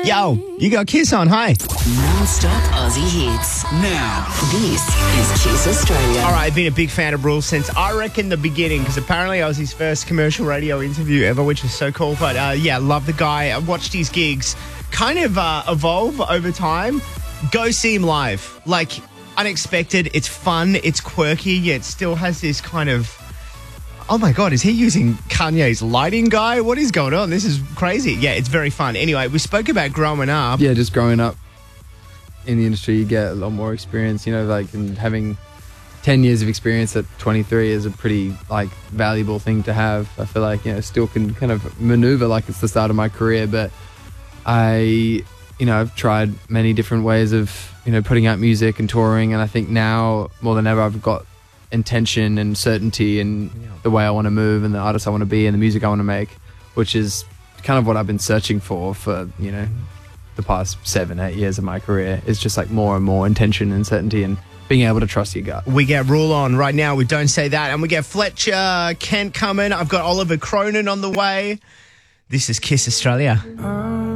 Yo, you got Kiss on. Hi. Non-stop Aussie hits. Now. This is Kiss Australia. All right, I've been a big fan of Bruce since I reckon the beginning, because apparently I was his first commercial radio interview ever, which is so cool. But yeah, love the guy. I watched his gigs kind of evolve over time. Go see him live. Like, unexpected. It's fun. It's quirky, yet it still has this kind of... Oh my God, is he using Kanye's lighting guy? What is going on? This is crazy. Yeah, it's very fun. Anyway, we spoke about growing up. Yeah, just growing up in the industry, you get a lot more experience, you know, like, and having 10 years of experience at 23 is a pretty, like, valuable thing to have. I feel like, you know, still can kind of maneuver like it's the start of my career, but I've tried many different ways of, you know, putting out music and touring, and I think now more than ever I've got intention and certainty in the way I want to move and the artist I want to be and the music I want to make, which is kind of what I've been searching for, you know, the past 7-8 years of my career. It's just like more and more intention and certainty and being able to trust your gut. We get Rule On right now. We Don't Say That. And we get Fletcher Kent coming. I've got Oliver Cronin on the way. This is Kiss Australia.